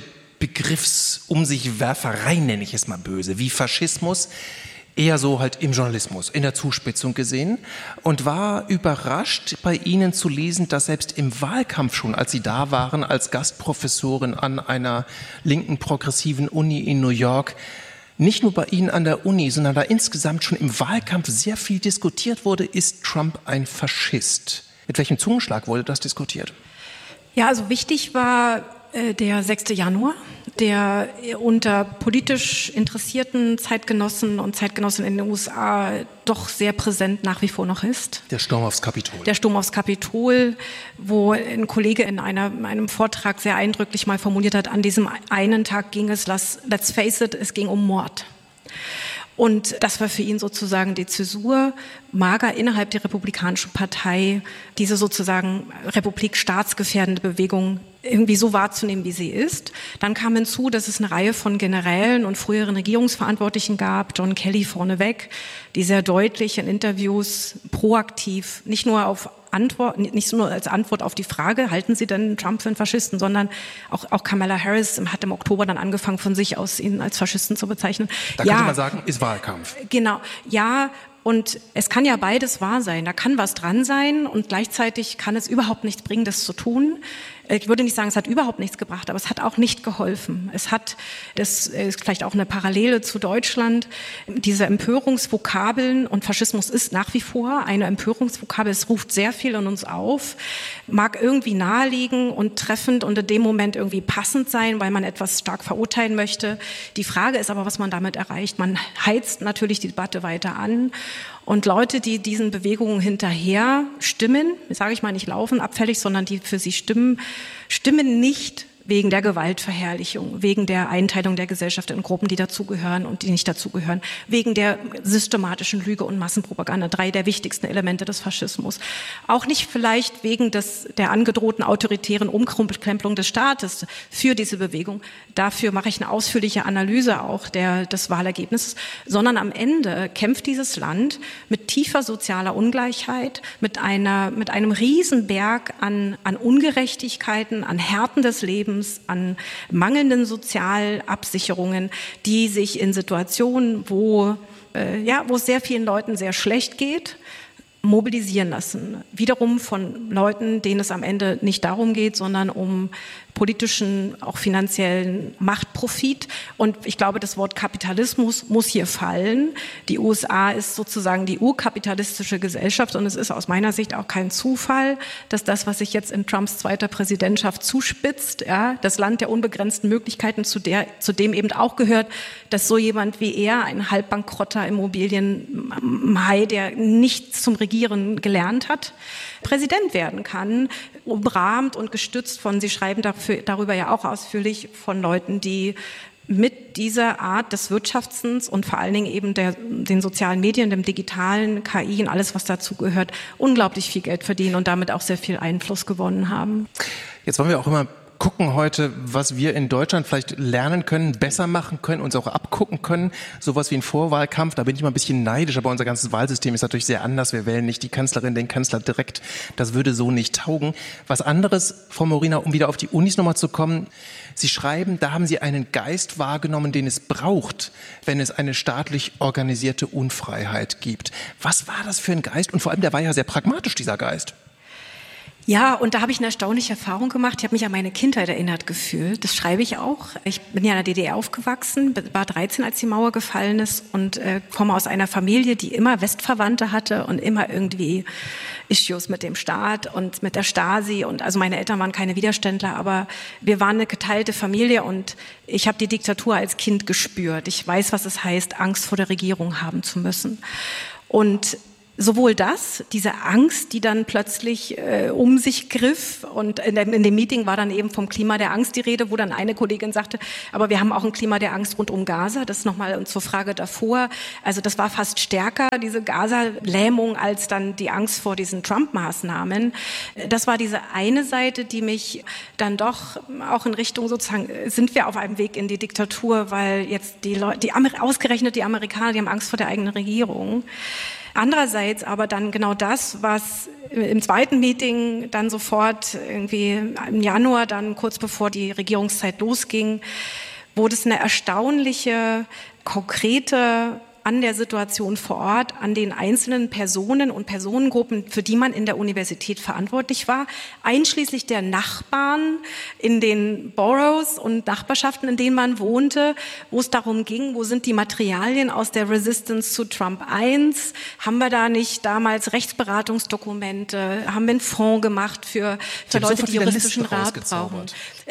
Begriffs-Um-sich-Werfereien, nenne ich es mal böse, wie Faschismus, eher so halt im Journalismus, in der Zuspitzung gesehen und war überrascht, bei Ihnen zu lesen, dass selbst im Wahlkampf schon, als Sie da waren, als Gastprofessorin an einer linken progressiven Uni in New York, nicht nur bei Ihnen an der Uni, sondern da insgesamt schon im Wahlkampf sehr viel diskutiert wurde, ist Trump ein Faschist? Mit welchem Zungenschlag wurde das diskutiert? Ja, also wichtig war der 6. Januar, der unter politisch interessierten Zeitgenossen und Zeitgenossinnen in den USA doch sehr präsent nach wie vor noch ist. Der Sturm aufs Kapitol. Der Sturm aufs Kapitol, wo ein Kollege in einem Vortrag sehr eindrücklich mal formuliert hat, an diesem einen Tag ging es, let's face it, es ging um Mord. Und das war für ihn sozusagen die Zäsur, mager innerhalb der Republikanischen Partei, diese sozusagen republik-staatsgefährdende Bewegung irgendwie so wahrzunehmen, wie sie ist. Dann kam hinzu, dass es eine Reihe von Generälen und früheren Regierungsverantwortlichen gab, John Kelly vorneweg, die sehr deutlich in Interviews proaktiv, nicht nur als Antwort auf die Frage, halten Sie denn Trump für einen Faschisten, sondern auch Kamala Harris hat im Oktober dann angefangen, von sich aus ihn als Faschisten zu bezeichnen. Da könnte man sagen, ist Wahlkampf. Genau, ja. Und es kann ja beides wahr sein. Da kann was dran sein und gleichzeitig kann es überhaupt nichts bringen, das zu tun. Ich würde nicht sagen, es hat überhaupt nichts gebracht, aber es hat auch nicht geholfen. Das ist vielleicht auch eine Parallele zu Deutschland, diese Empörungsvokabeln, und Faschismus ist nach wie vor eine Empörungsvokabel, es ruft sehr viel in uns auf, mag irgendwie naheliegen und treffend und in dem Moment irgendwie passend sein, weil man etwas stark verurteilen möchte. Die Frage ist aber, was man damit erreicht. Man heizt natürlich die Debatte weiter an. Und Leute, die diesen Bewegungen hinterher stimmen, sage ich mal nicht laufen abfällig, sondern die für sie stimmen nicht wegen der Gewaltverherrlichung, wegen der Einteilung der Gesellschaft in Gruppen, die dazugehören und die nicht dazugehören, wegen der systematischen Lüge und Massenpropaganda, 3 der wichtigsten Elemente des Faschismus. Auch nicht vielleicht wegen der angedrohten autoritären Umkrempelung des Staates für diese Bewegung. Dafür mache ich eine ausführliche Analyse auch des Wahlergebnisses, sondern am Ende kämpft dieses Land mit tiefer sozialer Ungleichheit, mit einem Riesenberg an Ungerechtigkeiten, an Härten des Lebens, an mangelnden Sozialabsicherungen, die sich in Situationen, wo es sehr vielen Leuten sehr schlecht geht, mobilisieren lassen. Wiederum von Leuten, denen es am Ende nicht darum geht, sondern um politischen, auch finanziellen Machtprofit. Und ich glaube, das Wort Kapitalismus muss hier fallen. Die USA ist sozusagen die urkapitalistische Gesellschaft und es ist aus meiner Sicht auch kein Zufall, dass das, was sich jetzt in Trumps zweiter Präsidentschaft zuspitzt, das Land der unbegrenzten Möglichkeiten, zu dem eben auch gehört, dass so jemand wie er, ein halbbankrotter Immobilienhai, der nichts zum Regieren gelernt hat, Präsident werden kann, umrahmt und gestützt von, Sie schreiben darüber ja auch ausführlich, von Leuten, die mit dieser Art des Wirtschaftens und vor allen Dingen eben den sozialen Medien, dem digitalen, KI und alles, was dazu gehört, unglaublich viel Geld verdienen und damit auch sehr viel Einfluss gewonnen haben. Jetzt wollen wir auch immer gucken heute, was wir in Deutschland vielleicht lernen können, besser machen können, uns auch abgucken können. Sowas wie ein Vorwahlkampf, da bin ich mal ein bisschen neidisch, aber unser ganzes Wahlsystem ist natürlich sehr anders. Wir wählen nicht die Kanzlerin, den Kanzler direkt. Das würde so nicht taugen. Was anderes, Frau Morina, um wieder auf die Unis nochmal zu kommen. Sie schreiben, da haben Sie einen Geist wahrgenommen, den es braucht, wenn es eine staatlich organisierte Unfreiheit gibt. Was war das für ein Geist? Und vor allem, der war ja sehr pragmatisch, dieser Geist. Ja, und da habe ich eine erstaunliche Erfahrung gemacht. Ich habe mich an meine Kindheit erinnert gefühlt. Das schreibe ich auch. Ich bin ja in der DDR aufgewachsen, war 13, als die Mauer gefallen ist und komme aus einer Familie, die immer Westverwandte hatte und immer irgendwie Issues mit dem Staat und mit der Stasi. Und also meine Eltern waren keine Widerständler, aber wir waren eine geteilte Familie und ich habe die Diktatur als Kind gespürt. Ich weiß, was es heißt, Angst vor der Regierung haben zu müssen. Und Sowohl das, diese Angst, die dann plötzlich um sich griff, und in dem Meeting war dann eben vom Klima der Angst die Rede, wo dann eine Kollegin sagte, aber wir haben auch ein Klima der Angst rund um Gaza, das nochmal zur Frage davor, also das war fast stärker, diese Gaza-Lähmung, als dann die Angst vor diesen Trump-Maßnahmen. Das war diese eine Seite, die mich dann doch auch in Richtung sozusagen, sind wir auf einem Weg in die Diktatur, weil jetzt ausgerechnet die Amerikaner, die haben Angst vor der eigenen Regierung. Andererseits aber dann genau das, was im zweiten Meeting dann sofort irgendwie im Januar, dann kurz bevor die Regierungszeit losging, wurde es eine erstaunliche, konkrete an der Situation vor Ort, an den einzelnen Personen und Personengruppen, für die man in der Universität verantwortlich war, einschließlich der Nachbarn in den Boroughs und Nachbarschaften, in denen man wohnte, wo es darum ging, wo sind die Materialien aus der Resistance zu Trump 1? Haben wir da nicht damals Rechtsberatungsdokumente? Haben wir einen Fonds gemacht für Leute, die juristischen Rat brauchen?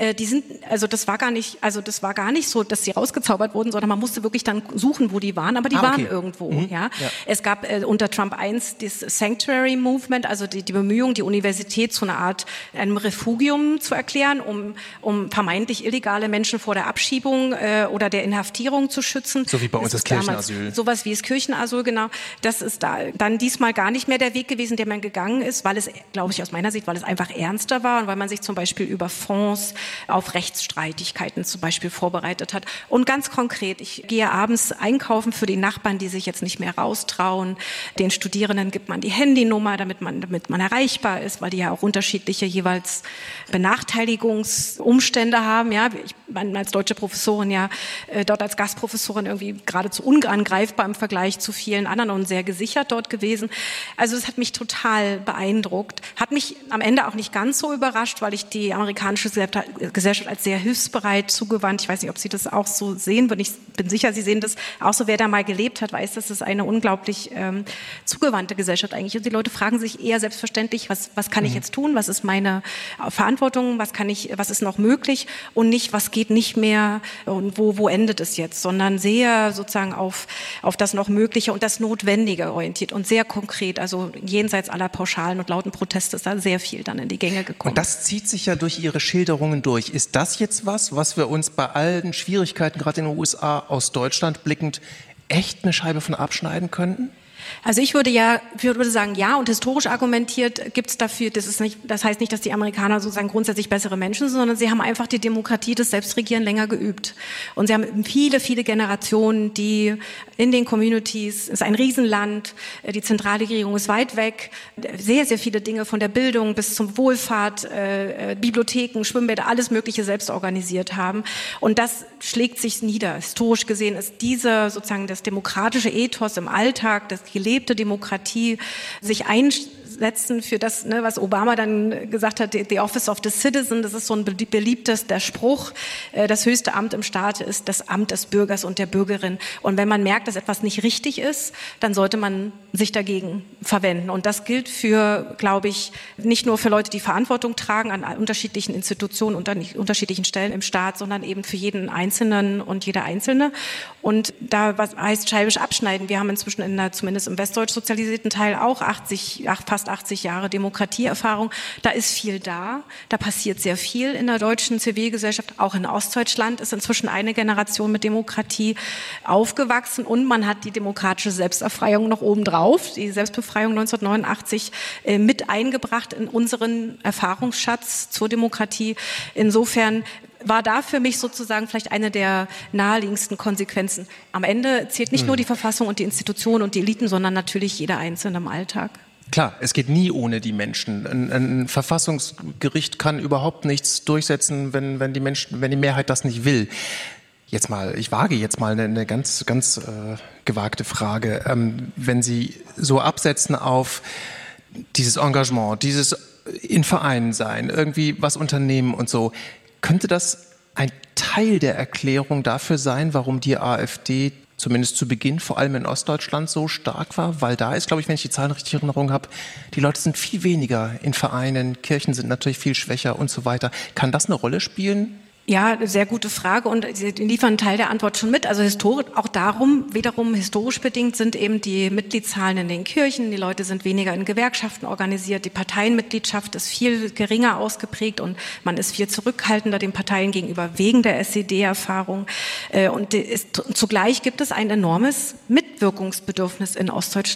Das war gar nicht so, dass sie rausgezaubert wurden, sondern man musste wirklich dann suchen, wo die waren, aber die waren irgendwo. Ja. Es gab unter Trump 1 das Sanctuary Movement, also die Bemühung, die Universität zu einem Refugium zu erklären, um vermeintlich illegale Menschen vor der Abschiebung oder der Inhaftierung zu schützen. So wie bei uns das Kirchenasyl. Sowas wie das Kirchenasyl, genau. Das ist dann diesmal gar nicht mehr der Weg gewesen, der man gegangen ist, weil es, glaube ich, aus meiner Sicht, weil es einfach ernster war und weil man sich zum Beispiel über Fonds auf Rechtsstreitigkeiten zum Beispiel vorbereitet hat. Und ganz konkret, ich gehe abends einkaufen für die Nachbarn, die sich jetzt nicht mehr raustrauen. Den Studierenden gibt man die Handynummer, damit man erreichbar ist, weil die ja auch unterschiedliche jeweils Benachteiligungsumstände haben. Ja, ich bin als deutsche Professorin dort als Gastprofessorin irgendwie geradezu unangreifbar im Vergleich zu vielen anderen und sehr gesichert dort gewesen. Also es hat mich total beeindruckt. Hat mich am Ende auch nicht ganz so überrascht, weil ich die amerikanische Gesellschaft als sehr hilfsbereit zugewandt. Ich weiß nicht, ob Sie das auch so sehen. Ich bin sicher, Sie sehen das auch so. Wer da mal gelebt hat, weiß, dass es eine unglaublich zugewandte Gesellschaft eigentlich ist. Die Leute fragen sich eher selbstverständlich, was kann ich jetzt tun? Was ist meine Verantwortung? Was ist noch möglich? Und nicht, was geht nicht mehr? Und wo endet es jetzt? Sondern sehr sozusagen auf das noch Mögliche und das Notwendige orientiert und sehr konkret, also jenseits aller pauschalen und lauten Proteste ist da sehr viel dann in die Gänge gekommen. Und das zieht sich ja durch Ihre Schilderungen durch. Ist das jetzt was wir uns bei allen Schwierigkeiten, gerade in den USA, aus Deutschland blickend, echt eine Scheibe von abschneiden könnten? Also ich würde sagen, ja, und historisch argumentiert gibt es dafür, das heißt nicht, dass die Amerikaner sozusagen grundsätzlich bessere Menschen sind, sondern sie haben einfach die Demokratie, das Selbstregieren länger geübt. Und sie haben viele, viele Generationen, die in den Communities, es ist ein Riesenland, die Zentralregierung ist weit weg, sehr, sehr viele Dinge von der Bildung bis zum Wohlfahrt, Bibliotheken, Schwimmbäder, alles Mögliche selbst organisiert haben. Und das schlägt sich nieder. Historisch gesehen ist sozusagen das demokratische Ethos im Alltag, das gelebte Demokratie, sich einsetzen für das, was Obama dann gesagt hat, the office of the citizen, das ist so ein beliebtester Spruch. Das höchste Amt im Staate ist das Amt des Bürgers und der Bürgerin. Und wenn man merkt, dass etwas nicht richtig ist, dann sollte man sich dagegen verwenden. Und das gilt glaube ich, nicht nur für Leute, die Verantwortung tragen an unterschiedlichen Institutionen und an unterschiedlichen Stellen im Staat, sondern eben für jeden Einzelnen und jede Einzelne. Und was heißt scheibisch abschneiden? Wir haben inzwischen zumindest im westdeutsch sozialisierten Teil auch fast 80 Jahre Demokratieerfahrung. Da ist viel da passiert sehr viel in der deutschen Zivilgesellschaft. Auch in Ostdeutschland ist inzwischen eine Generation mit Demokratie aufgewachsen und man hat die demokratische Selbsterfreiung noch obendrauf, die Selbstbefreiung 1989 mit eingebracht in unseren Erfahrungsschatz zur Demokratie. Insofern war da für mich sozusagen vielleicht eine der naheliegendsten Konsequenzen. Am Ende zählt nicht nur die Verfassung und die Institutionen und die Eliten, sondern natürlich jeder Einzelne im Alltag. Klar, es geht nie ohne die Menschen. Ein Verfassungsgericht kann überhaupt nichts durchsetzen, wenn die Mehrheit das nicht will. Ich wage jetzt mal eine ganz, ganz gewagte Frage. Wenn Sie so absetzen auf dieses Engagement, dieses in Vereinen sein, irgendwie was unternehmen und so, könnte das ein Teil der Erklärung dafür sein, warum die AfD zumindest zu Beginn, vor allem in Ostdeutschland, so stark war? Weil da ist, glaube ich, wenn ich die Zahlen richtig in Erinnerung habe, die Leute sind viel weniger in Vereinen, Kirchen sind natürlich viel schwächer und so weiter. Kann das eine Rolle spielen? Ja, eine sehr gute Frage und Sie liefern einen Teil der Antwort schon mit. Also wiederum historisch bedingt sind eben die Mitgliedszahlen in den Kirchen, die Leute sind weniger in Gewerkschaften organisiert, die Parteienmitgliedschaft ist viel geringer ausgeprägt und man ist viel zurückhaltender den Parteien gegenüber wegen der SED-Erfahrung. Und zugleich gibt es ein enormes Mitwirkungsbedürfnis in Ostdeutschland.